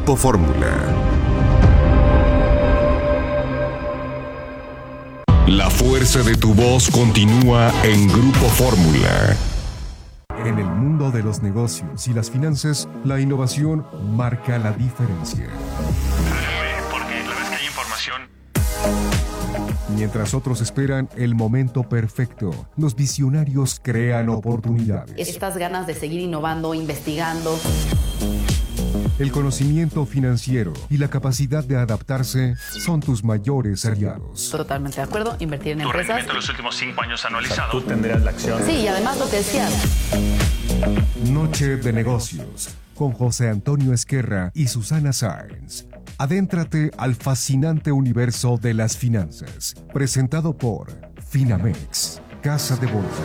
Grupo Fórmula. La fuerza de tu voz continúa en Grupo Fórmula. En el mundo de los negocios y las finanzas, la innovación marca la diferencia. Porque la vez que hay información. Mientras otros esperan el momento perfecto, los visionarios crean oportunidades. Estas ganas de seguir innovando, investigando. El conocimiento financiero y la capacidad de adaptarse son tus mayores aliados. Totalmente de acuerdo. Invertir en Tu empresas. rendimiento de los últimos 5 años anualizado. Tú tendrías la acción. Sí, y además lo que decías. Noche de negocios con José Antonio Esquerra y Susana Sáenz. Adéntrate al fascinante universo de las finanzas. Presentado por Finamex, Casa de Bolsa.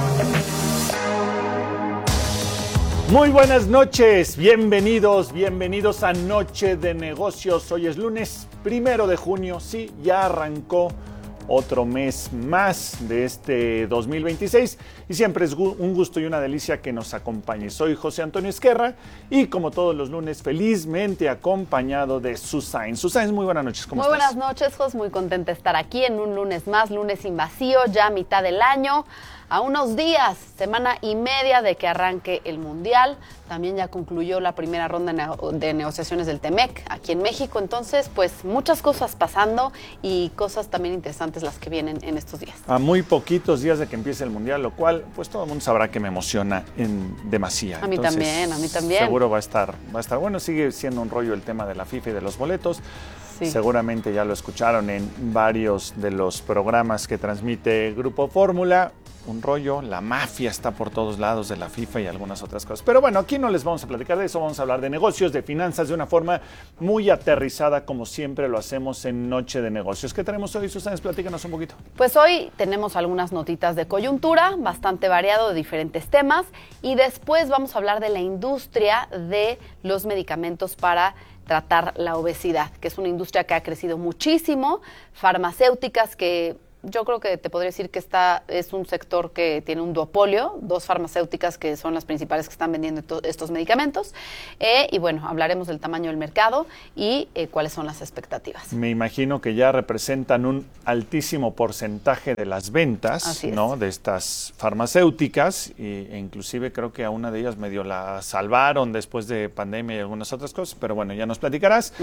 Muy buenas noches, bienvenidos a Noche de Negocios. Hoy es lunes 1 de junio, sí, ya arrancó otro mes más de este 2026 y siempre es un gusto y una delicia que nos acompañe. Soy José Antonio Esquerra y como todos los lunes felizmente acompañado de Susana. Susana, muy buenas noches, ¿cómo estás? Muy buenas noches, Jos, muy contenta de estar aquí en un lunes más, lunes sin vacío, ya a mitad del año. A unos días, semana y media de que arranque el Mundial. También ya concluyó la primera ronda de negociaciones del TEMEC aquí en México. Entonces, pues muchas cosas pasando y cosas también interesantes las que vienen en estos días. A muy poquitos días de que empiece el Mundial, lo cual pues todo el mundo sabrá que me emociona en demasía. A mí también. Seguro va a estar bueno. Sigue siendo un rollo el tema de la FIFA y de los boletos. Sí. Seguramente ya lo escucharon en varios de los programas que transmite Grupo Fórmula. Un rollo, la mafia está por todos lados de la FIFA y algunas otras cosas. Pero bueno, aquí no les vamos a platicar de eso, vamos a hablar de negocios, de finanzas, de una forma muy aterrizada, como siempre lo hacemos en Noche de Negocios. ¿Qué tenemos hoy, Susana? Platícanos un poquito. Pues hoy tenemos algunas notitas de coyuntura, bastante variado de diferentes temas, y después vamos a hablar de la industria de los medicamentos para tratar la obesidad, que es una industria que ha crecido muchísimo, farmacéuticas que yo creo que te podría decir que es un sector que tiene un duopolio, dos farmacéuticas que son las principales que están vendiendo estos medicamentos. Y bueno, hablaremos del tamaño del mercado y cuáles son las expectativas. Me imagino que ya representan un altísimo porcentaje de las ventas, ¿no?, de estas farmacéuticas, e inclusive creo que a una de ellas medio la salvaron después de pandemia y algunas otras cosas, pero bueno, ya nos platicarás.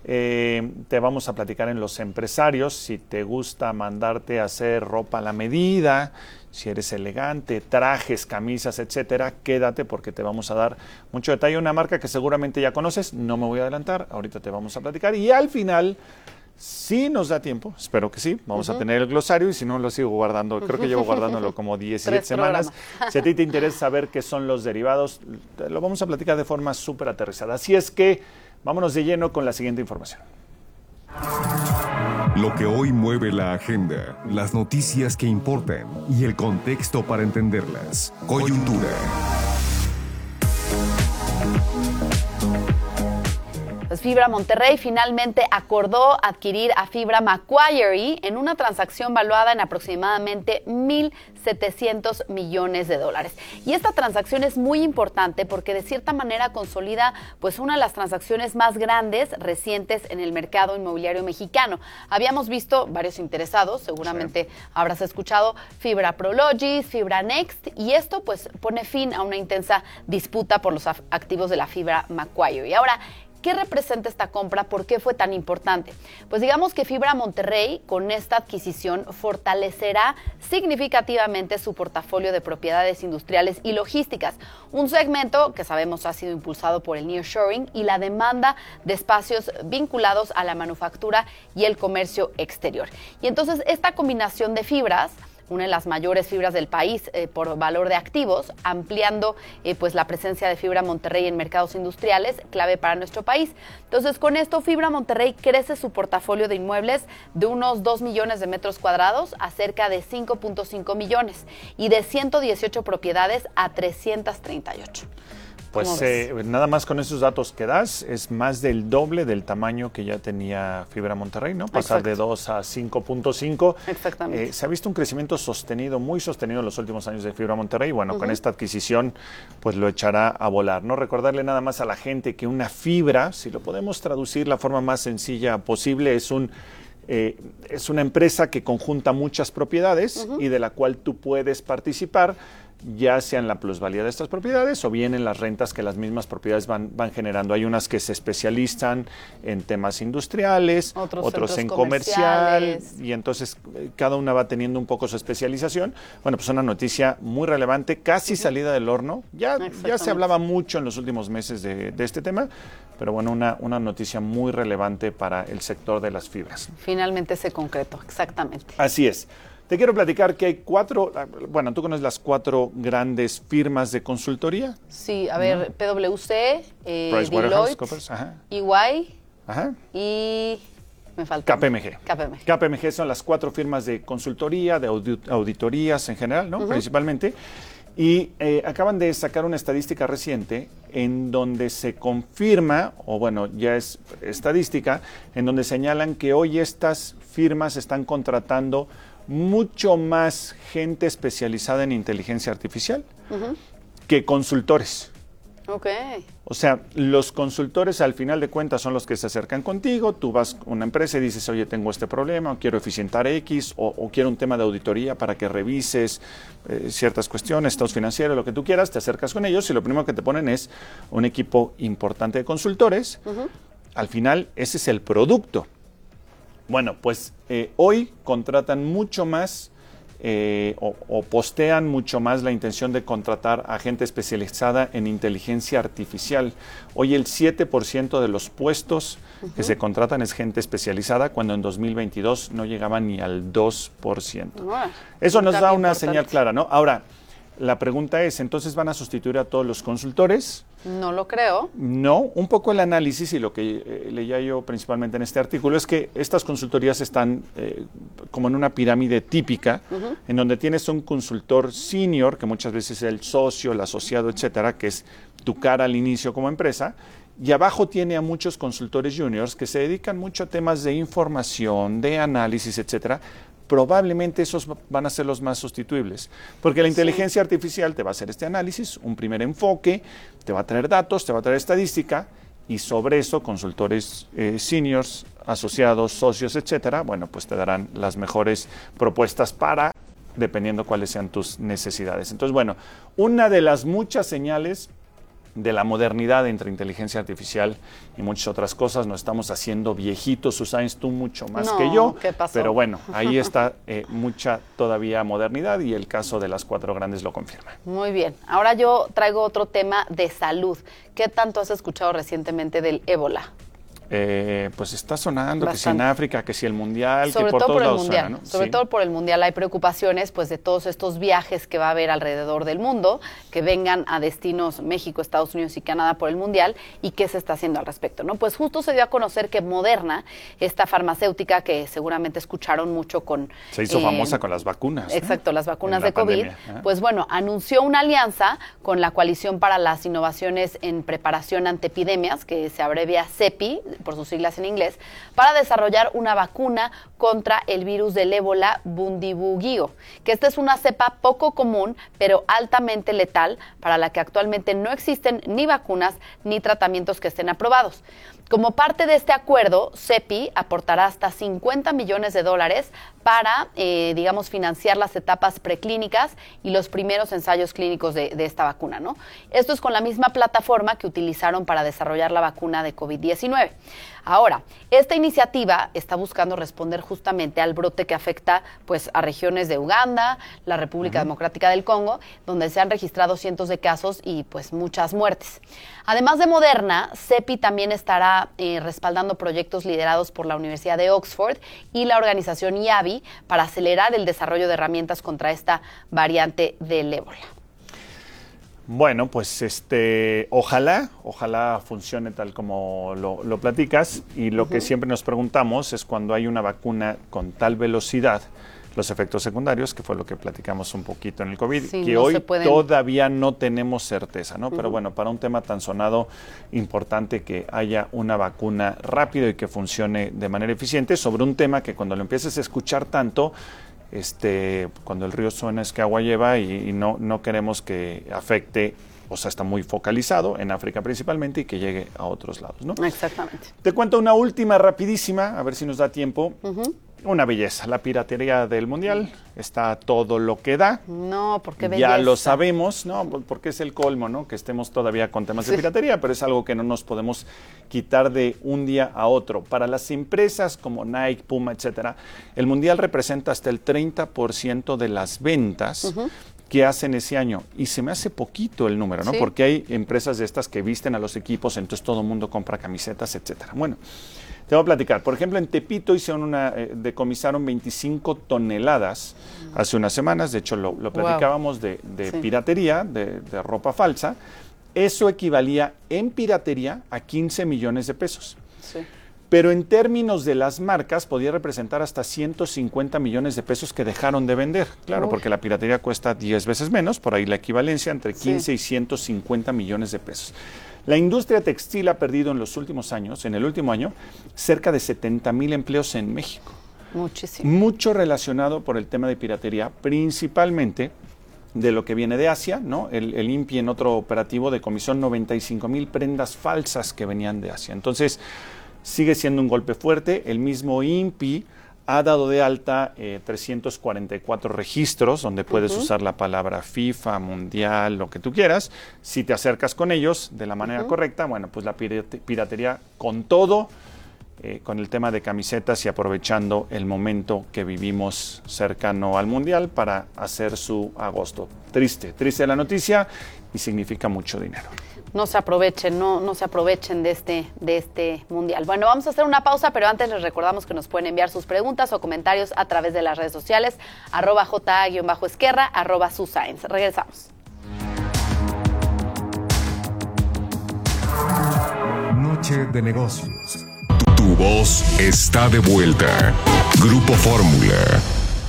Te vamos a platicar en los empresarios, si te gusta mandarte a hacer ropa a la medida, si eres elegante, trajes, camisas, etcétera, quédate porque te vamos a dar mucho detalle. Una marca que seguramente ya conoces, no me voy a adelantar, ahorita te vamos a platicar y al final, si nos da tiempo, espero que sí, vamos a tener el glosario y si no lo sigo guardando, creo que llevo guardándolo como 17 semanas. Si a ti te interesa saber qué son los derivados, lo vamos a platicar de forma súper aterrizada. Así es que vámonos de lleno con la siguiente información. Lo que hoy mueve la agenda, las noticias que importan y el contexto para entenderlas. Coyuntura. Pues Fibra Monterrey finalmente acordó adquirir a Fibra Macquarie en una transacción valuada en aproximadamente $1,700 millones. Y esta transacción es muy importante porque de cierta manera consolida pues una de las transacciones más grandes recientes en el mercado inmobiliario mexicano. Habíamos visto varios interesados, seguramente habrás escuchado Fibra Prologis, Fibra Next, y esto pues pone fin a una intensa disputa por los activos de la Fibra Macquarie. Y ahora, ¿qué representa esta compra? ¿Por qué fue tan importante? Pues digamos que Fibra Monterrey con esta adquisición fortalecerá significativamente su portafolio de propiedades industriales y logísticas, un segmento que sabemos ha sido impulsado por el nearshoring y la demanda de espacios vinculados a la manufactura y el comercio exterior. Y entonces esta combinación de fibras, una de las mayores fibras del país por valor de activos, ampliando pues la presencia de Fibra Monterrey en mercados industriales, clave para nuestro país. Entonces, con esto, Fibra Monterrey crece su portafolio de inmuebles de unos 2 millones de metros cuadrados a cerca de 5.5 millones y de 118 propiedades a 338. Pues nada más con esos datos que das, es más del doble del tamaño que ya tenía Fibra Monterrey, ¿no? Pasar de 2 a 5.5. Exactamente. Se ha visto un crecimiento sostenido, muy sostenido en los últimos años de Fibra Monterrey. Bueno, con esta adquisición, pues lo echará a volar, ¿no? Recordarle nada más a la gente que una fibra, si lo podemos traducir la forma más sencilla posible, es una empresa que conjunta muchas propiedades y de la cual tú puedes participar, ya sea en la plusvalía de estas propiedades o bien en las rentas que las mismas propiedades van generando. Hay unas que se especializan en temas industriales, otros en comercial, y entonces cada una va teniendo un poco su especialización. Bueno, pues una noticia muy relevante, casi salida del horno. Ya se hablaba mucho en los últimos meses de este tema, pero bueno, una noticia muy relevante para el sector de las fibras. Finalmente se concretó, exactamente. Así es. Te quiero platicar que hay 4, bueno, ¿tú conoces las 4 grandes firmas de consultoría? Sí, a ver, PwC, Deloitte, ajá. EY, ajá. Y me falta KPMG. KPMG son las 4 firmas de consultoría, de auditorías en general, ¿no? Principalmente. Y acaban de sacar una estadística reciente en donde se confirma, o bueno, ya es estadística, en donde señalan que hoy estas firmas están contratando mucho más gente especializada en inteligencia artificial que consultores. O sea, los consultores al final de cuentas son los que se acercan contigo, tú vas a una empresa y dices, oye, tengo este problema, o quiero eficientar X, o quiero un tema de auditoría para que revises ciertas cuestiones, estados financieros, lo que tú quieras, te acercas con ellos y lo primero que te ponen es un equipo importante de consultores. Al final, ese es el producto. Bueno, pues hoy contratan mucho más o postean mucho más la intención de contratar a gente especializada en inteligencia artificial. Hoy el 7% de los puestos que se contratan es gente especializada, cuando en 2022 no llegaban ni al 2%. Eso nos da una señal clara, ¿no? Ahora, la pregunta es, ¿entonces van a sustituir a todos los consultores? No lo creo. No, un poco el análisis y lo que leía yo principalmente en este artículo es que estas consultorías están como en una pirámide típica, en donde tienes un consultor senior, que muchas veces es el socio, el asociado, etcétera, que es tu cara al inicio como empresa, y abajo tiene a muchos consultores juniors que se dedican mucho a temas de información, de análisis, etcétera. Probablemente esos van a ser los más sustituibles, porque la inteligencia artificial te va a hacer este análisis, un primer enfoque, te va a traer datos, te va a traer estadística, y sobre eso consultores seniors, asociados, socios, etcétera, bueno, pues te darán las mejores propuestas dependiendo cuáles sean tus necesidades. Entonces, bueno, una de las muchas señales de la modernidad entre inteligencia artificial y muchas otras cosas. Nos estamos haciendo viejitos, Susana, tú mucho más que yo, ¿qué pasó? Pero bueno, ahí está mucha todavía modernidad y el caso de las 4 grandes lo confirma. Muy bien, ahora yo traigo otro tema de salud. ¿Qué tanto has escuchado recientemente del ébola? Pues está sonando Bastante. Que si en África, que si el Mundial, sobre que por todo todos por el lados mundial, suena, ¿no? sobre todo por el Mundial hay preocupaciones pues de todos estos viajes que va a haber alrededor del mundo, que vengan a destinos México, Estados Unidos y Canadá por el Mundial, y qué se está haciendo al respecto, ¿no? Pues justo se dio a conocer que Moderna, esta farmacéutica que seguramente escucharon mucho con... Se hizo famosa con las vacunas. Exacto, las vacunas de COVID. Pandemia. Pues bueno, anunció una alianza con la Coalición para las Innovaciones en Preparación ante Epidemias, que se abrevia CEPI, por sus siglas en inglés, para desarrollar una vacuna contra el virus del ébola Bundibugyo, que esta es una cepa poco común, pero altamente letal, para la que actualmente no existen ni vacunas ni tratamientos que estén aprobados. Como parte de este acuerdo, CEPI aportará hasta $50 millones para, financiar las etapas preclínicas y los primeros ensayos clínicos de esta vacuna, ¿no? Esto es con la misma plataforma que utilizaron para desarrollar la vacuna de COVID-19. Ahora, esta iniciativa está buscando responder justamente al brote que afecta pues, a regiones de Uganda, la República Democrática del Congo, donde se han registrado cientos de casos y pues muchas muertes. Además de Moderna, CEPI también estará respaldando proyectos liderados por la Universidad de Oxford y la organización IAVI para acelerar el desarrollo de herramientas contra esta variante del ébola. Bueno, pues ojalá funcione tal como lo platicas, y lo que siempre nos preguntamos es cuando hay una vacuna con tal velocidad, los efectos secundarios, que fue lo que platicamos un poquito en el COVID, sí, que no hoy todavía no tenemos certeza, ¿no? Pero bueno, para un tema tan sonado, importante que haya una vacuna rápido y que funcione de manera eficiente sobre un tema que cuando lo empieces a escuchar tanto, cuando el río suena es que agua lleva y no queremos que afecte, o sea, está muy focalizado en África principalmente y que llegue a otros lados, ¿no? Exactamente. Te cuento una última rapidísima, a ver si nos da tiempo. Una belleza, la piratería del mundial está todo lo que da. No, porque belleza. Ya lo sabemos, ¿no? Porque es el colmo, ¿no? Que estemos todavía con temas de piratería, pero es algo que no nos podemos quitar de un día a otro. Para las empresas como Nike, Puma, etcétera, el mundial representa hasta el 30% de las ventas que hacen ese año. Y se me hace poquito el número, ¿no? Porque hay empresas de estas que visten a los equipos, entonces todo el mundo compra camisetas, etcétera. Bueno, te voy a platicar. Por ejemplo, en Tepito hicieron decomisaron 25 toneladas hace unas semanas. De hecho, lo platicábamos de piratería, de ropa falsa. Eso equivalía en piratería a 15 millones de pesos. Sí. Pero en términos de las marcas podía representar hasta 150 millones de pesos que dejaron de vender. Claro, porque la piratería cuesta 10 veces menos, por ahí la equivalencia entre 15 y 150 millones de pesos. La industria textil ha perdido en los últimos años, en el último año, cerca de 70,000 empleos en México. Muchísimo. Mucho relacionado por el tema de piratería, principalmente de lo que viene de Asia, ¿no? El INPI en otro operativo decomisó 95,000 prendas falsas que venían de Asia. Entonces, sigue siendo un golpe fuerte. El mismo INPI ha dado de alta 344 registros donde puedes usar la palabra FIFA, Mundial, lo que tú quieras. Si te acercas con ellos de la manera correcta, bueno, pues la piratería con todo, con el tema de camisetas y aprovechando el momento que vivimos cercano al Mundial para hacer su agosto. Triste la noticia y significa mucho dinero. No se aprovechen, no se aprovechen de este mundial. Bueno, vamos a hacer una pausa, pero antes les recordamos que nos pueden enviar sus preguntas o comentarios a través de las redes sociales, @JA_Esquerra, @SuScience. Regresamos. Noche de negocios. Tu voz está de vuelta. Grupo Fórmula.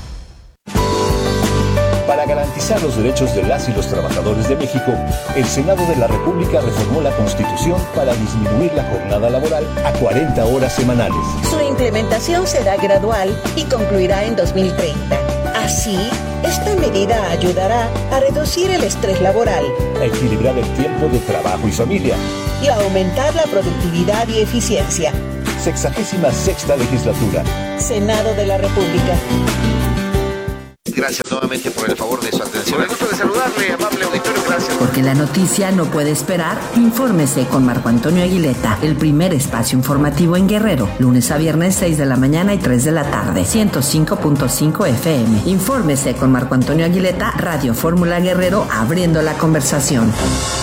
Para garantizar los derechos de las y los trabajadores de México, el Senado de la República reformó la Constitución para disminuir la jornada laboral a 40 horas semanales. Su implementación será gradual y concluirá en 2030. Así, esta medida ayudará a reducir el estrés laboral, a equilibrar el tiempo de trabajo y familia y a aumentar la productividad y eficiencia. 66ª legislatura. Senado de la República. Gracias nuevamente por el favor de su atención. Me gusta de saludarle, amable auditorio, gracias. Porque la noticia no puede esperar, infórmese con Marco Antonio Aguileta, el primer espacio informativo en Guerrero, lunes a viernes 6 de la mañana y 3 de la tarde, 105.5 FM. Infórmese con Marco Antonio Aguileta, Radio Fórmula Guerrero, abriendo la conversación.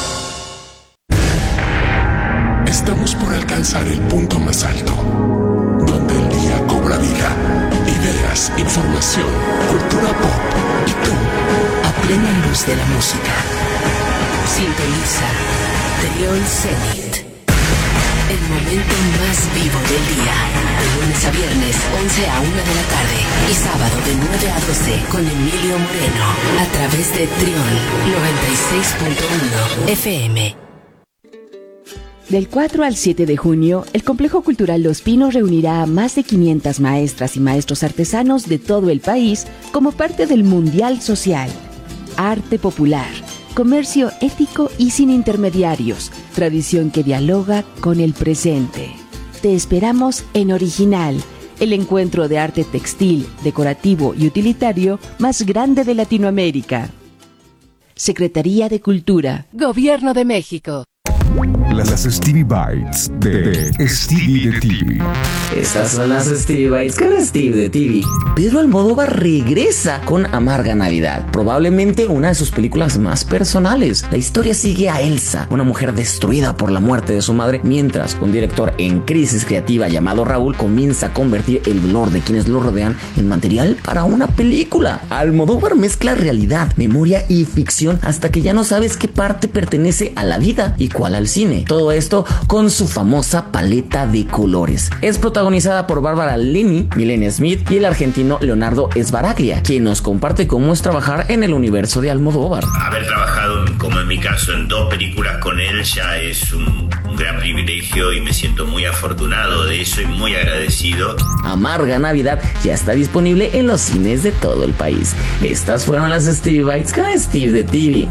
Estamos por alcanzar el punto más alto, donde el día cobra vida. Ideas, información, cultura pop y tú, a plena luz de la música. Sintoniza Trión Zenit, el momento más vivo del día, de lunes a viernes, 11 a 1 de la tarde y sábado de 9 a 12 con Emilio Moreno, a través de Trión 96.1 FM. Del 4 al 7 de junio, el Complejo Cultural Los Pinos reunirá a más de 500 maestras y maestros artesanos de todo el país como parte del Mundial Social. Arte popular, comercio ético y sin intermediarios, tradición que dialoga con el presente. Te esperamos en Original, el encuentro de arte textil, decorativo y utilitario más grande de Latinoamérica. Secretaría de Cultura, Gobierno de México. Las Stevie Bites de Stevie de TV. Estas son las Stevie Bites con Stevie de TV. Pedro Almodóvar regresa con Amarga Navidad, probablemente una de sus películas más personales. La historia sigue a Elsa, una mujer destruida por la muerte de su madre, mientras un director en crisis creativa llamado Raúl comienza a convertir el dolor de quienes lo rodean en material para una película. Almodóvar mezcla realidad, memoria y ficción hasta que ya no sabes qué parte pertenece a la vida y cuál al cine. Todo esto con su famosa paleta de colores. Es protagonizada por Bárbara Linney, Milena Smith y el argentino Leonardo Sbaraglia, quien nos comparte cómo es trabajar en el universo de Almodóvar. Haber trabajado, como en mi caso, en 2 películas con él ya es un gran privilegio y me siento muy afortunado de eso y muy agradecido. Amarga Navidad ya está disponible en los cines de todo el país. Estas fueron las Stevie Bites con Steve de TV.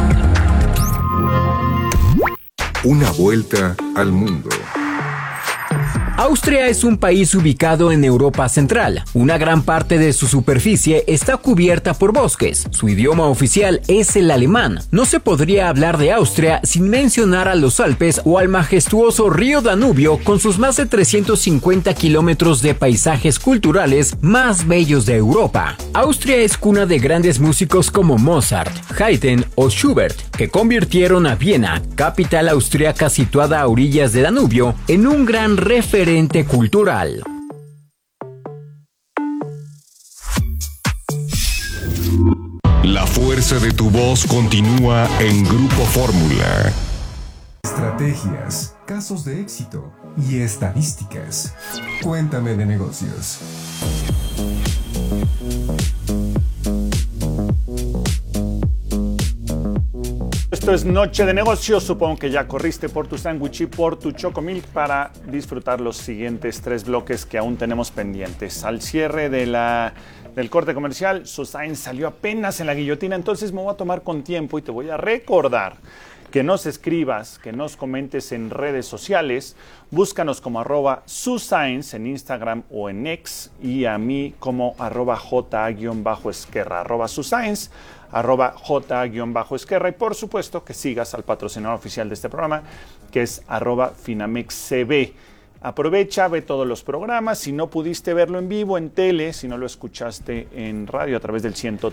Una vuelta al mundo. Austria es un país ubicado en Europa Central. Una gran parte de su superficie está cubierta por bosques. Su idioma oficial es el alemán. No se podría hablar de Austria sin mencionar a los Alpes o al majestuoso río Danubio con sus más de 350 kilómetros de paisajes culturales más bellos de Europa. Austria es cuna de grandes músicos como Mozart, Haydn o Schubert, que convirtieron a Viena, capital austriaca situada a orillas de Danubio, en un gran referente cultural. La fuerza de tu voz continúa en Grupo Fórmula. Estrategias, casos de éxito y estadísticas. Cuéntame de negocios. Esto es Noche de Negocios. Supongo que ya corriste por tu sándwich y por tu Chocomilk para disfrutar los siguientes 3 bloques que aún tenemos pendientes. Al cierre del corte comercial, Susain salió apenas en la guillotina, entonces me voy a tomar con tiempo y te voy a recordar que nos escribas, que nos comentes en redes sociales. Búscanos como @Susains en Instagram o en X y a mí como @J_Esquerra, @Susains, @J_Esquerra, y por supuesto que sigas al patrocinador oficial de este programa, que es @FinamexCB. Aprovecha, ve todos los programas. Si no pudiste verlo en vivo en tele, si no lo escuchaste en radio a través del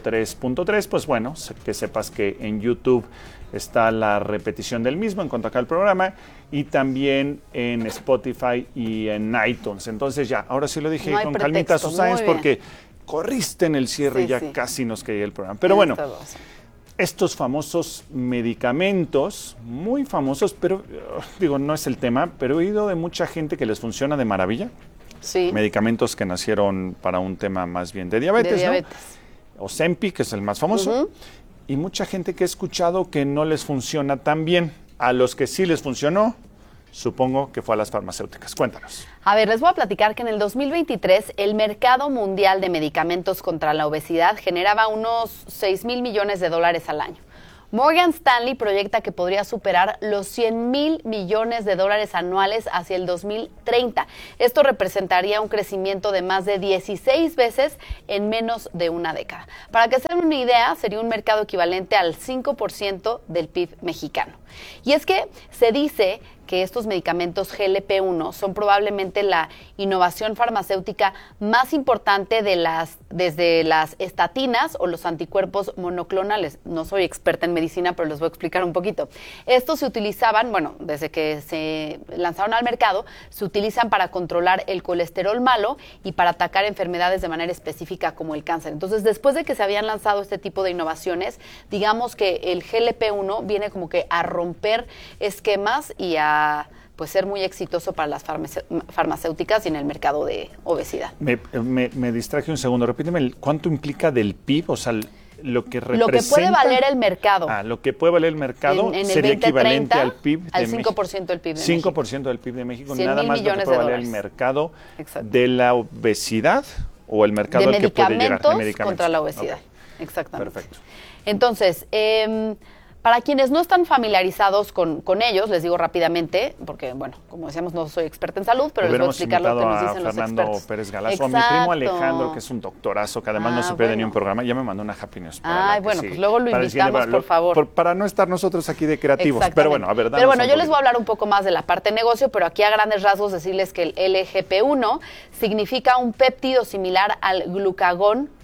103.3, pues bueno, que sepas que en YouTube está la repetición del mismo en cuanto acá el programa, y también en Spotify y en iTunes. Entonces ya, ahora sí lo dije no con calmita, Susains, porque corriste en el cierre y ya casi nos caía el programa. Pero bueno, estos famosos medicamentos, muy famosos, pero digo, no es el tema, pero he oído de mucha gente que les funciona de maravilla. Sí. Medicamentos que nacieron para un tema más bien de diabetes, ¿no? Ozempic, que es el más famoso. Y mucha gente que he escuchado que no les funciona tan bien. A los que sí les funcionó, supongo que fue a las farmacéuticas. Cuéntanos. A ver, les voy a platicar que en el 2023 el mercado mundial de medicamentos contra la obesidad generaba unos $6,000 millones al año. Morgan Stanley proyecta que podría superar los $100,000 millones anuales hacia el 2030. Esto representaría un crecimiento de más de 16 veces en menos de una década. Para que se den una idea, sería un mercado equivalente al 5% del PIB mexicano. Y es que se dice que estos medicamentos GLP-1 son probablemente la innovación farmacéutica más importante desde las estatinas o los anticuerpos monoclonales. No soy experta en medicina, pero les voy a explicar un poquito. Estos se utilizaban, desde que se lanzaron al mercado, se utilizan para controlar el colesterol malo y para atacar enfermedades de manera específica como el cáncer. Entonces, después de que se habían lanzado este tipo de innovaciones, digamos que el GLP-1 viene como que a romper esquemas y a ser muy exitoso para las farmacéuticas y en el mercado de obesidad. Me distraje un segundo. Repíteme, ¿cuánto implica del PIB? O sea, lo que representa... Lo que puede valer el mercado. Lo que puede valer el mercado en sería 2030, equivalente al PIB de al 5% del PIB de México. 5% del PIB de México, 100 nada mil más lo que millones puede de valer el dólares. mercado Exacto. de la obesidad o el mercado al que puede llegar. De medicamentos contra la obesidad. Okay. Exactamente. Perfecto. Entonces, para quienes no están familiarizados con ellos, les digo rápidamente, porque, como decíamos, no soy experta en salud, pero les voy a explicar lo que nos dicen los expertos. Fernando Pérez Galazo, a mi primo Alejandro, que es un doctorazo, que además no se pierde ni un programa, ya me mandó una Happy News. Pues luego lo invitamos, por favor. Para no estar nosotros aquí de creativos. Pero bueno, a ver, pero bueno, yo les voy a hablar un poco más de la parte de negocio, pero aquí a grandes rasgos decirles que el LGP1 significa un péptido similar al glucagón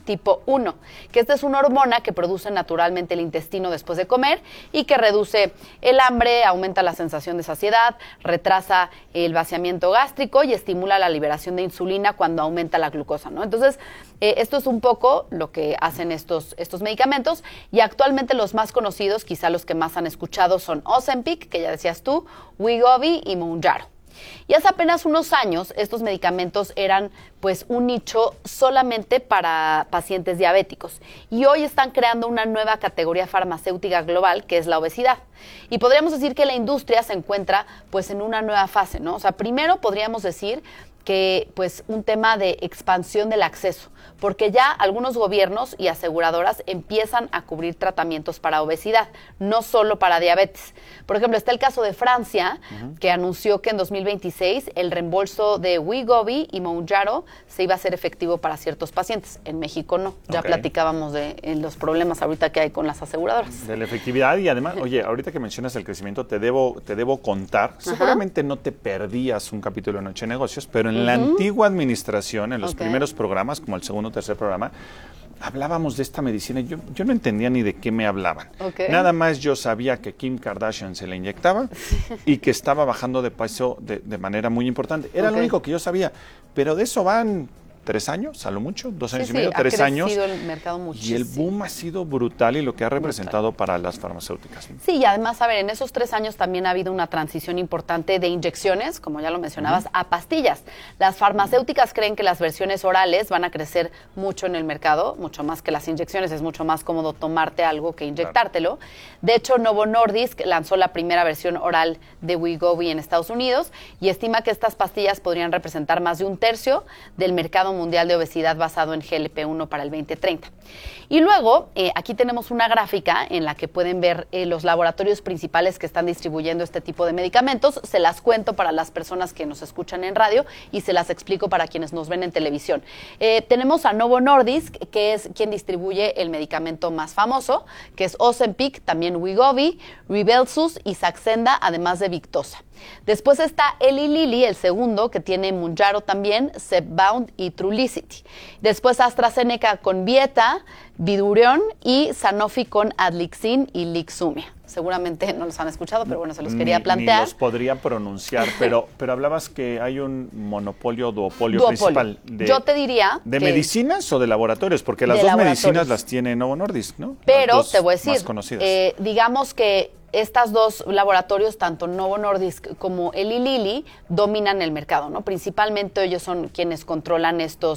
tipo 1, que esta es una hormona que produce naturalmente el intestino después de comer y que reduce el hambre, aumenta la sensación de saciedad, retrasa el vaciamiento gástrico y estimula la liberación de insulina cuando aumenta la glucosa, ¿no? Entonces, esto es un poco lo que hacen estos medicamentos, y actualmente los más conocidos, quizá los que más han escuchado, son Ozempic, que ya decías tú, Wegovy y Mounjaro. Y hace apenas unos años estos medicamentos eran pues un nicho solamente para pacientes diabéticos, y hoy están creando una nueva categoría farmacéutica global, que es la obesidad. Y podríamos decir que la industria se encuentra pues en una nueva fase, ¿no? O sea, primero podríamos decir que pues un tema de expansión del acceso, porque ya algunos gobiernos y aseguradoras empiezan a cubrir tratamientos para obesidad, no solo para diabetes. Por ejemplo, está el caso de Francia, que anunció que en 2026 el reembolso de Wegovy y Mounjaro se iba a hacer efectivo para ciertos pacientes. En México no. Ya platicábamos de los problemas ahorita que hay con las aseguradoras. De la efectividad, y además, oye, ahorita que mencionas el crecimiento, te debo contar, seguramente no te perdías un capítulo de Noche de Negocios, pero en la antigua administración, en los primeros programas, como el segundo o tercer programa, hablábamos de esta medicina y yo no entendía ni de qué me hablaban. Nada más yo sabía que Kim Kardashian se la inyectaba y que estaba bajando de peso de manera muy importante. Era lo único que yo sabía, pero de eso van 3 años, a lo mucho, 2 años y medio, 3 años. Ha crecido el mercado muchísimo. Y el boom ha sido brutal, y lo que ha representado para las farmacéuticas. Sí, y además, a ver, en esos 3 años también ha habido una transición importante de inyecciones, como ya lo mencionabas, a pastillas. Las farmacéuticas creen que las versiones orales van a crecer mucho en el mercado, mucho más que las inyecciones. Es mucho más cómodo tomarte algo que inyectártelo. De hecho, Novo Nordisk lanzó la primera versión oral de Wegovy en Estados Unidos y estima que estas pastillas podrían representar más de 1/3 del mercado mundial de obesidad basado en GLP-1 para el 2030. Y luego, aquí tenemos una gráfica en la que pueden ver los laboratorios principales que están distribuyendo este tipo de medicamentos. Se las cuento para las personas que nos escuchan en radio y se las explico para quienes nos ven en televisión. Tenemos a Novo Nordisk, que es quien distribuye el medicamento más famoso, que es Ozempic, también Wegovy, Rybelsus y Saxenda, además de Victoza. Después está Eli Lilly, el segundo, que tiene Mounjaro también, Zepbound y Trulicity. Después AstraZeneca con Vieta, Vidurion, y Sanofi con Adlixin y Lixumia. Seguramente no los han escuchado, pero bueno, se los quería plantear. Ni los podría pronunciar, pero hablabas que hay un duopolio principal. Yo te diría ¿De medicinas o de laboratorios? Porque las dos medicinas las tiene Novo Nordisk, ¿no? Pero te voy a decir, más conocidas. Digamos que estas dos laboratorios, tanto Novo Nordisk como Eli Lilly, dominan el mercado, ¿no? Principalmente ellos son quienes controlan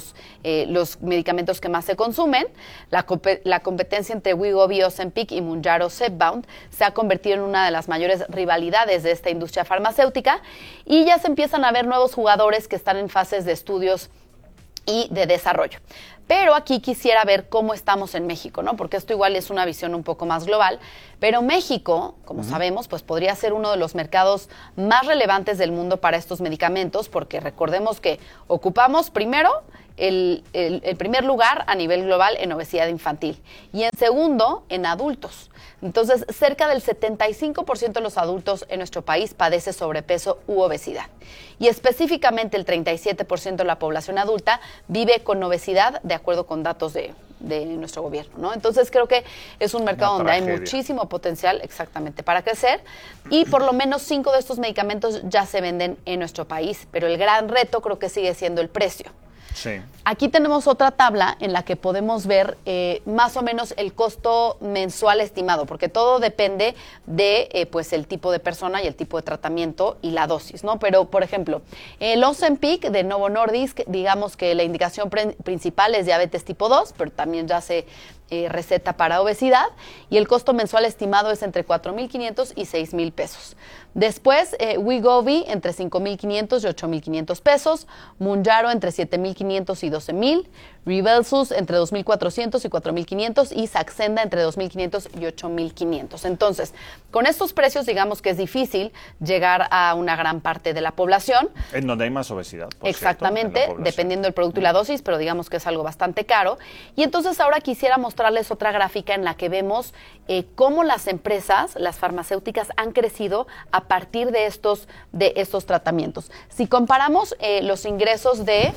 los medicamentos que más se consumen. La competencia entre Wegovy, Ozempic y Mounjaro Zepbound se ha convertido en una de las mayores rivalidades de esta industria farmacéutica, y ya se empiezan a ver nuevos jugadores que están en fases de estudios y de desarrollo. Pero aquí quisiera ver cómo estamos en México, ¿no? Porque esto igual es una visión un poco más global. Pero México, como sabemos, pues podría ser uno de los mercados más relevantes del mundo para estos medicamentos, porque recordemos que ocupamos primero el primer lugar a nivel global en obesidad infantil y en segundo en adultos. Entonces, cerca del 75% de los adultos en nuestro país padece sobrepeso u obesidad. Y específicamente el 37% de la población adulta vive con obesidad, de acuerdo con datos de nuestro gobierno, ¿no? Entonces, creo que es un mercado donde hay muchísimo potencial exactamente para crecer, y por lo menos 5 de estos medicamentos ya se venden en nuestro país, pero el gran reto creo que sigue siendo el precio. Sí. Aquí tenemos otra tabla en la que podemos ver más o menos el costo mensual estimado, porque todo depende de pues el tipo de persona y el tipo de tratamiento y la dosis, ¿no? Pero, por ejemplo, el Ozempic de Novo Nordisk, digamos que la indicación principal es diabetes tipo 2, pero también ya se receta para obesidad, y el costo mensual estimado es entre 4,500 y 6,000 pesos. Después, Wegovy entre 5,500 y 8,500 pesos, Mounjaro entre 7,500 y 12,000, Rybelsus entre 2,400 y 4,500 y Saxenda entre 2,500 y 8,500. Entonces, con estos precios, digamos que es difícil llegar a una gran parte de la población. En donde hay más obesidad. Exactamente, dependiendo del producto y la dosis, pero digamos que es algo bastante caro. Y entonces ahora quisiera mostrarles otra gráfica en la que vemos cómo las empresas, las farmacéuticas, han crecido a partir de estos tratamientos. Si comparamos los ingresos de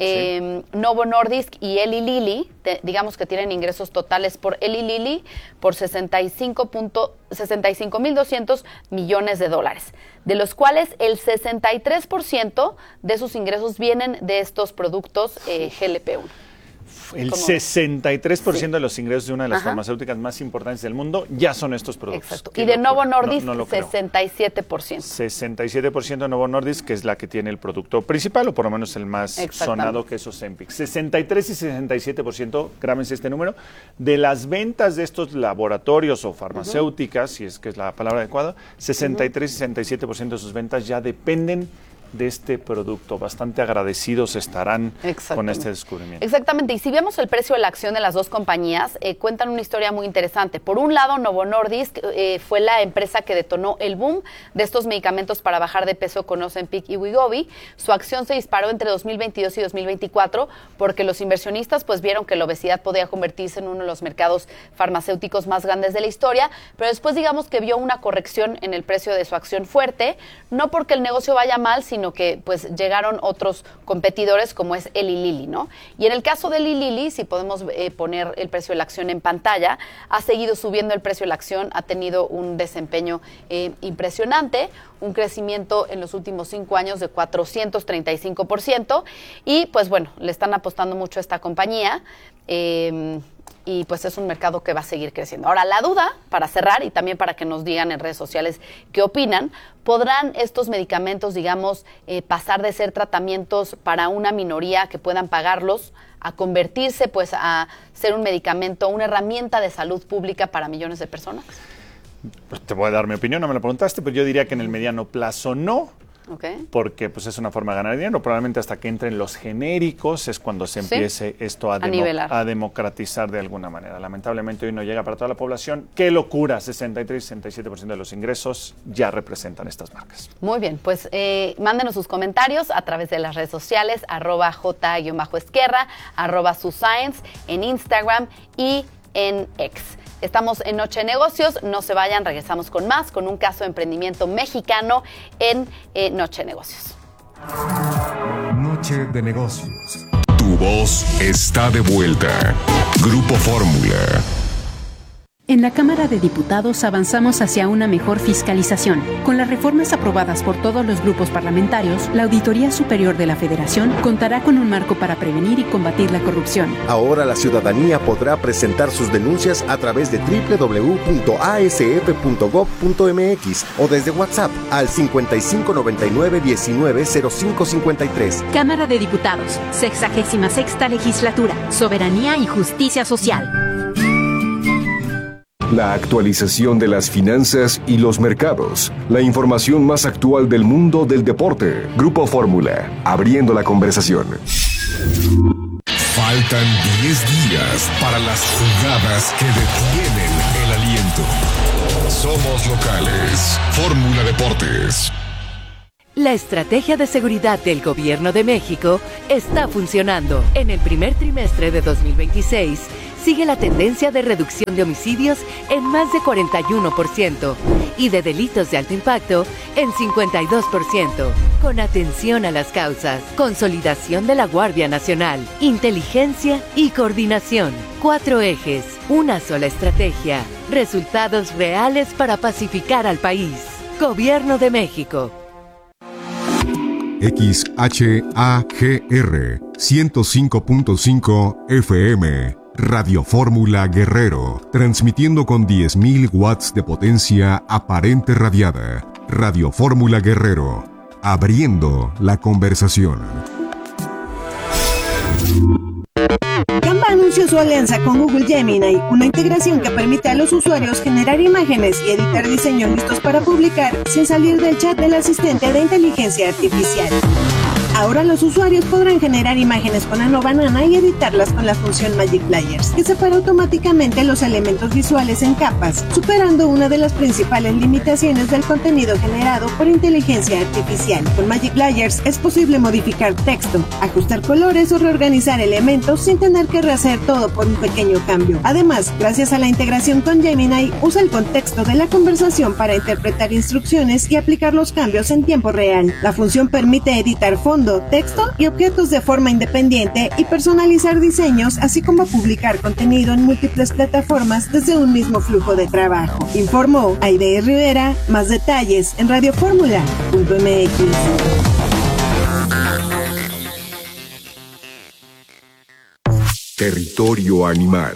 Novo Nordisk y Eli Lilly, digamos que tienen ingresos totales por Eli Lilly por 65.200 millones de dólares, de los cuales el 63% de sus ingresos vienen de estos productos GLP-1. El 63% de los ingresos de una de las farmacéuticas más importantes del mundo ya son estos productos. Exacto. Y de Novo Nordisk, 67%. 67% de Novo Nordisk, que es la que tiene el producto principal, o por lo menos el más sonado, que es Ozempic. 63 y 67%, grábense este número, de las ventas de estos laboratorios o farmacéuticas, si es que es la palabra adecuada, 63 y 67% de sus ventas ya dependen de este producto. Bastante agradecidos estarán con este descubrimiento. Exactamente, y si vemos el precio de la acción de las dos compañías, cuentan una historia muy interesante. Por un lado, Novo Nordisk fue la empresa que detonó el boom de estos medicamentos para bajar de peso con Ozempic y Wegovy. Su acción se disparó entre 2022 y 2024 porque los inversionistas pues vieron que la obesidad podía convertirse en uno de los mercados farmacéuticos más grandes de la historia, pero después digamos que vio una corrección en el precio de su acción fuerte, no porque el negocio vaya mal, sino que pues llegaron otros competidores como es Eli Lilly, ¿no? Y en el caso de Eli Lilly, si podemos poner el precio de la acción en pantalla, ha seguido subiendo el precio de la acción, ha tenido un desempeño impresionante, un crecimiento en los últimos 5 años de 435%, y pues bueno, le están apostando mucho a esta compañía, y pues es un mercado que va a seguir creciendo. Ahora, la duda, para cerrar, y también para que nos digan en redes sociales qué opinan, ¿podrán estos medicamentos, digamos, pasar de ser tratamientos para una minoría que puedan pagarlos a convertirse pues a ser un medicamento, una herramienta de salud pública para millones de personas? Pues te voy a dar mi opinión, no me la preguntaste, pero yo diría que en el mediano plazo no. Porque pues es una forma de ganar dinero. Probablemente hasta que entren los genéricos es cuando se empiece esto a democratizar de alguna manera. Lamentablemente hoy no llega para toda la población. ¡Qué locura! 63-67% de los ingresos ya representan estas marcas. Muy bien, pues mándenos sus comentarios a través de las redes sociales, @j_esquerra, @suscience, en Instagram y en X. Estamos en Noche de Negocios, no se vayan, regresamos con más, con un caso de emprendimiento mexicano en Noche de Negocios. Noche de Negocios. Tu voz está de vuelta. Grupo Fórmula. En la Cámara de Diputados avanzamos hacia una mejor fiscalización. Con las reformas aprobadas por todos los grupos parlamentarios, la Auditoría Superior de la Federación contará con un marco para prevenir y combatir la corrupción. Ahora la ciudadanía podrá presentar sus denuncias a través de www.asf.gov.mx o desde WhatsApp al 5599-190553. Cámara de Diputados, 66ª Legislatura, Soberanía y Justicia Social. La actualización de las finanzas y los mercados. La información más actual del mundo del deporte. Grupo Fórmula, abriendo la conversación. Faltan 10 días para las jugadas que detienen el aliento. Somos locales. Fórmula Deportes. La estrategia de seguridad del Gobierno de México está funcionando. En el primer trimestre de 2026, sigue la tendencia de reducción de homicidios en más de 41% y de delitos de alto impacto en 52%. Con atención a las causas, consolidación de la Guardia Nacional, inteligencia y coordinación. 4 ejes, una sola estrategia, resultados reales para pacificar al país. Gobierno de México. XHAGR 105.5 FM Radio Fórmula Guerrero, transmitiendo con 10.000 watts de potencia aparente radiada. Radio Fórmula Guerrero, abriendo la conversación. Canva anunció su alianza con Google Gemini, una integración que permite a los usuarios generar imágenes y editar diseños listos para publicar sin salir del chat del asistente de inteligencia artificial. Ahora los usuarios podrán generar imágenes con Nano Banana y editarlas con la función Magic Layers, que separa automáticamente los elementos visuales en capas, superando una de las principales limitaciones del contenido generado por inteligencia artificial. Con Magic Layers es posible modificar texto, ajustar colores o reorganizar elementos sin tener que rehacer todo por un pequeño cambio. Además, gracias a la integración con Gemini, usa el contexto de la conversación para interpretar instrucciones y aplicar los cambios en tiempo real. La función permite editar fondos, compartiendo texto y objetos de forma independiente y personalizar diseños, así como publicar contenido en múltiples plataformas desde un mismo flujo de trabajo. Informó Aide Rivera. Más detalles en radioformula.mx. Territorio animal.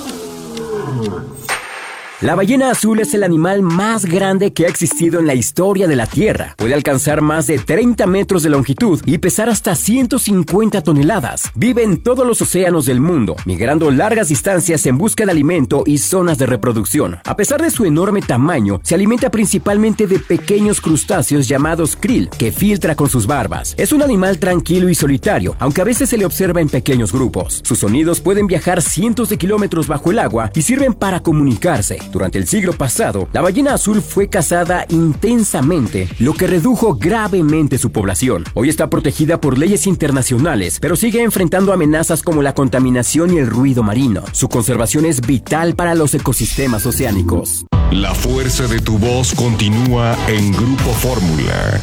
La ballena azul es el animal más grande que ha existido en la historia de la Tierra. Puede alcanzar más de 30 metros de longitud y pesar hasta 150 toneladas. Vive en todos los océanos del mundo, migrando largas distancias en busca de alimento y zonas de reproducción. A pesar de su enorme tamaño, se alimenta principalmente de pequeños crustáceos llamados krill, que filtra con sus barbas. Es un animal tranquilo y solitario, aunque a veces se le observa en pequeños grupos. Sus sonidos pueden viajar cientos de kilómetros bajo el agua y sirven para comunicarse. Durante el siglo pasado, la ballena azul fue cazada intensamente, lo que redujo gravemente su población. Hoy está protegida por leyes internacionales, pero sigue enfrentando amenazas como la contaminación y el ruido marino. Su conservación es vital para los ecosistemas oceánicos. La fuerza de tu voz continúa en Grupo Fórmula.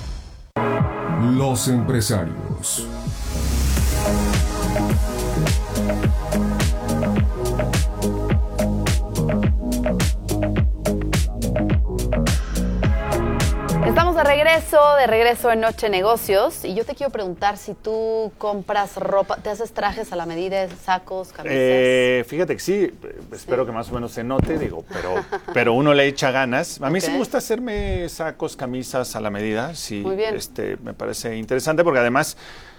Los empresarios. Estamos de regreso en Noche Negocios, y yo te quiero preguntar si tú compras ropa, ¿te haces trajes a la medida, sacos, camisas? Fíjate que sí, espero que más o menos se note, pero uno le echa ganas. A mí sí me gusta hacerme sacos, camisas a la medida, sí. Muy bien. Me parece interesante porque además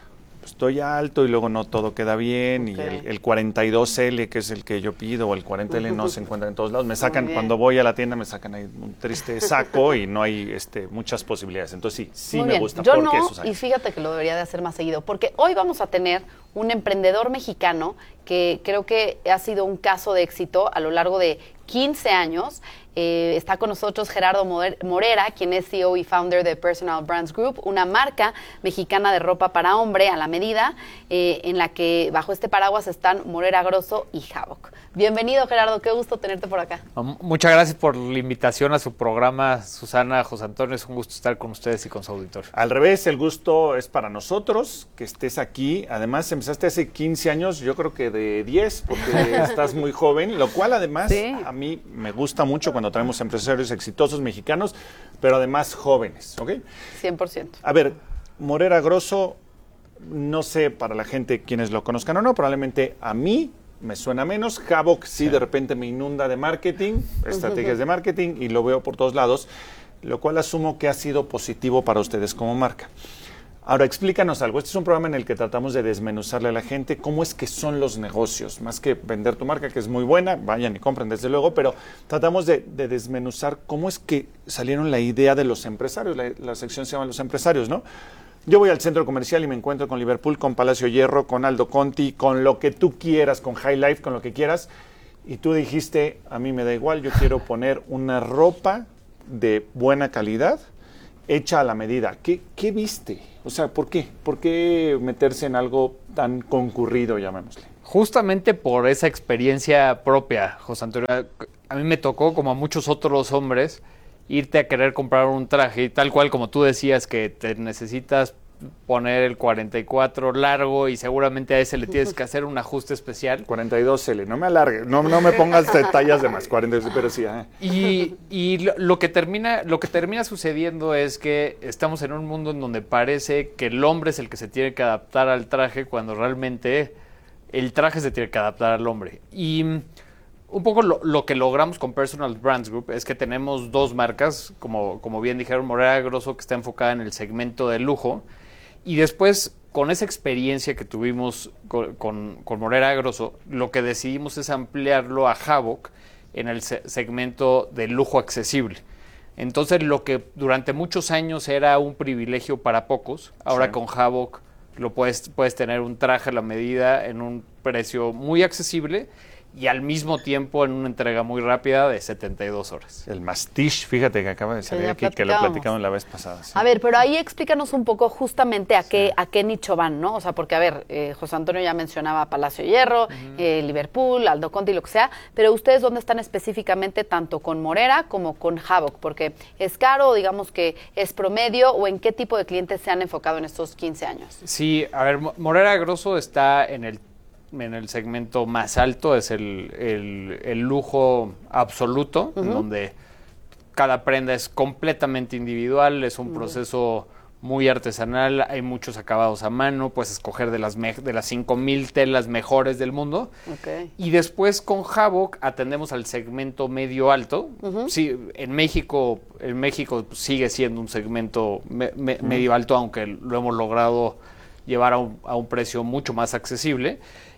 estoy alto y luego no todo queda bien, y el 42L, que es el que yo pido, o el 40L no se encuentra en todos lados. Me sacan, cuando voy a la tienda me sacan ahí un triste saco y no hay muchas posibilidades. Entonces sí me gusta. Yo no, y fíjate que lo debería de hacer más seguido, porque hoy vamos a tener un emprendedor mexicano que creo que ha sido un caso de éxito a lo largo de 15 años. Está con nosotros Gerardo Morera, quien es CEO y founder de Personal Brands Group, una marca mexicana de ropa para hombre a la medida, en la que bajo este paraguas están Morera Grosso y Havoc. Bienvenido, Gerardo, qué gusto tenerte por acá. Muchas gracias por la invitación a su programa, Susana, José Antonio, es un gusto estar con ustedes y con su auditorio. Al revés, el gusto es para nosotros que estés aquí. Además, empezaste hace 15 años, yo creo que de 10, porque estás muy joven, lo cual además a mí me gusta mucho cuando traemos empresarios exitosos mexicanos, pero además jóvenes, ¿ok? 100%. A ver, Morera Grosso, no sé para la gente quienes lo conozcan o no, probablemente a mí me suena menos. Havoc sí de repente me inunda de marketing, estrategias de marketing, y lo veo por todos lados, lo cual asumo que ha sido positivo para ustedes como marca. Ahora, explícanos algo. Este es un programa en el que tratamos de desmenuzarle a la gente cómo es que son los negocios, más que vender tu marca, que es muy buena, vayan y compren desde luego, pero tratamos de desmenuzar cómo es que salieron la idea de los empresarios. La sección se llama Los Empresarios, ¿no? Yo voy al centro comercial y me encuentro con Liverpool, con Palacio Hierro, con Aldo Conti, con lo que tú quieras, con High Life, con lo que quieras, y tú dijiste, a mí me da igual, yo quiero poner una ropa de buena calidad, hecha a la medida. ¿Qué viste? O sea, ¿por qué? ¿Por qué meterse en algo tan concurrido, llamémosle? Justamente por esa experiencia propia, José Antonio. A mí me tocó, como a muchos otros hombres, irte a querer comprar un traje, y tal cual como tú decías, que te necesitas poner el 44 largo y seguramente a ese le tienes que hacer un ajuste especial. 42L, no me alargues, no me pongas tallas de más, 42, pero sí. Y lo que termina sucediendo es que estamos en un mundo en donde parece que el hombre es el que se tiene que adaptar al traje, cuando realmente el traje se tiene que adaptar al hombre. Y un poco lo que logramos con Personal Brands Group es que tenemos dos marcas, como bien dijeron, Morera Grosso, que está enfocada en el segmento de lujo, y después, con esa experiencia que tuvimos con Morera Grosso, lo que decidimos es ampliarlo a Havoc en el segmento de lujo accesible. Entonces, lo que durante muchos años era un privilegio para pocos, ahora con Havoc puedes tener un traje a la medida en un precio muy accesible, y al mismo tiempo en una entrega muy rápida de 72 horas. El Mastiche, fíjate que acaba de salir aquí, que lo platicamos la vez pasada. Sí. A ver, pero ahí explícanos un poco justamente a qué nicho van, ¿no? O sea, porque, a ver, José Antonio ya mencionaba Palacio de Hierro, Liverpool, Aldo Conte y lo que sea, pero ¿ustedes dónde están específicamente tanto con Morera como con Havoc? Porque es caro, digamos que es promedio, o ¿en qué tipo de clientes se han enfocado en estos 15 años? Sí, a ver, Morera Grosso está en el segmento más alto, es el lujo absoluto, donde cada prenda es completamente individual, es un proceso muy artesanal, hay muchos acabados a mano, puedes escoger de las 5,000 telas mejores del mundo. Okay. Y después con Havoc atendemos al segmento medio alto. Sí, en México sigue siendo un segmento medio alto, aunque lo hemos logrado llevar a un precio mucho más accesible.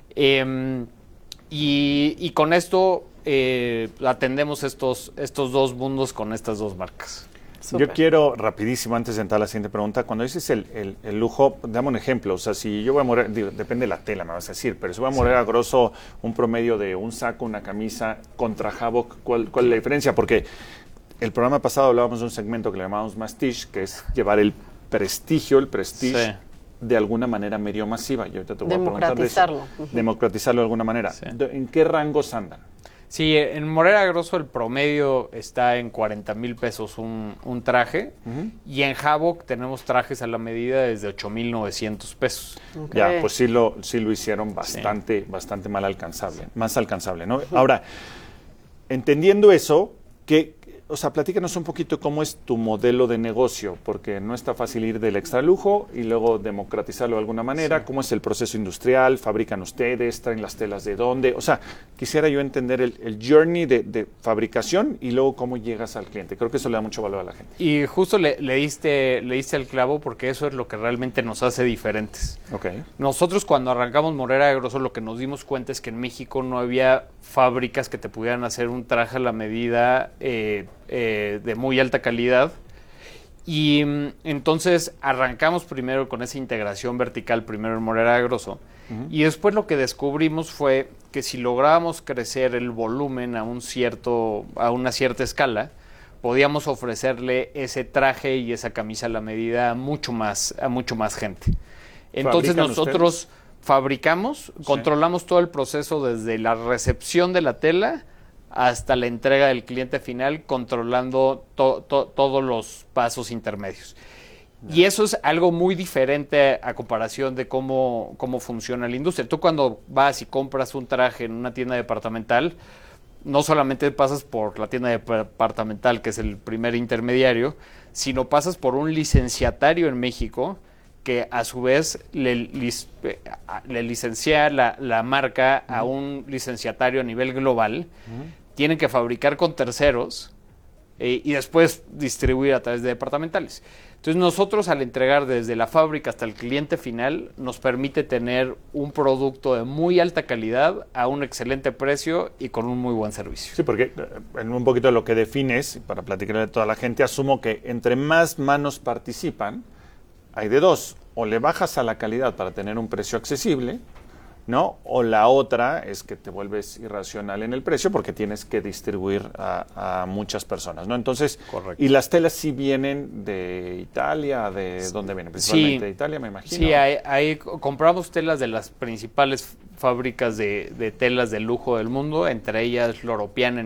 Y con esto atendemos estos dos mundos con estas dos marcas. Super. Yo quiero, rapidísimo, antes de entrar a la siguiente pregunta, cuando dices el lujo, dame un ejemplo. O sea, si yo voy a Morera, depende de la tela, me vas a decir, pero si voy a Morera Grosso, un promedio de un saco, una camisa, contra Havoc, ¿cuál es la diferencia? Porque el programa pasado hablábamos de un segmento que le llamábamos Mastiche, que es llevar el prestige de alguna manera medio masiva. Yo ahorita te voy a preguntar de eso. Democratizarlo de alguna manera. Sí. ¿En qué rangos andan? Sí, en Morera Grosso el promedio está en 40,000 pesos un traje, y en Havoc tenemos trajes a la medida desde 8,900 pesos. Okay. Ya, pues sí lo hicieron bastante más alcanzable, ¿no? Ahora, entendiendo eso, o sea, platícanos un poquito cómo es tu modelo de negocio, porque no está fácil ir del extralujo y luego democratizarlo de alguna manera. ¿Cómo es el proceso industrial? ¿Fabrican ustedes? ¿Traen las telas de dónde? O sea, quisiera yo entender el journey de fabricación y luego cómo llegas al cliente. Creo que eso le da mucho valor a la gente. Y justo le diste el clavo, porque eso es lo que realmente nos hace diferentes. Okay. Nosotros cuando arrancamos Morera Grosso, lo que nos dimos cuenta es que en México no había fábricas que te pudieran hacer un traje a la medida de muy alta calidad, y entonces arrancamos primero con esa integración vertical, primero en Morera Grosso, y después lo que descubrimos fue que si lográbamos crecer el volumen a una cierta escala, podíamos ofrecerle ese traje y esa camisa a la medida a mucho más gente. Entonces nosotros fabricamos, controlamos todo el proceso desde la recepción de la tela hasta la entrega del cliente final, controlando todos los pasos intermedios. Y eso es algo muy diferente a comparación de cómo funciona la industria. Tú cuando vas y compras un traje en una tienda departamental, no solamente pasas por la tienda departamental, que es el primer intermediario, sino pasas por un licenciatario en México que a su vez le licencia la marca a un licenciatario a nivel global. Tienen que fabricar con terceros y después distribuir a través de departamentales. Entonces nosotros, al entregar desde la fábrica hasta el cliente final, nos permite tener un producto de muy alta calidad a un excelente precio y con un muy buen servicio. Sí, porque en un poquito de lo que defines, para platicarle a toda la gente, asumo que entre más manos participan, hay de dos: o le bajas a la calidad para tener un precio accesible, ¿no? O la otra es que te vuelves irracional en el precio porque tienes que distribuir a muchas personas, ¿no? Entonces, correcto. ¿Y las telas sí vienen de Italia? ¿De dónde vienen? Principalmente de Italia, me imagino. Sí, ahí compramos telas de las principales fábricas de telas de lujo del mundo, entre ellas Loro Piana